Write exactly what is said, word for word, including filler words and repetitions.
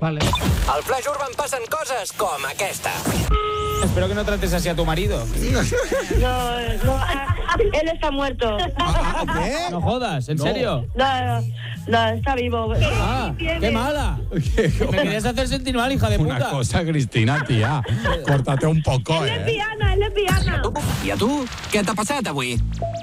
Vale. Al Flash Urban pasan cosas como aquesta. Espero que no trates así a tu marido. No, no, él está muerto. ¿Qué? No jodas, ¿en No. serio? No, no, no, está vivo. Ah, qué mala. Me querías hacer sentir mal, hija de puta. Una cosa, Cristina, tía. Córtate un poco, Él es eh. piana, él es piana. I a tu, què t'ha passat avui?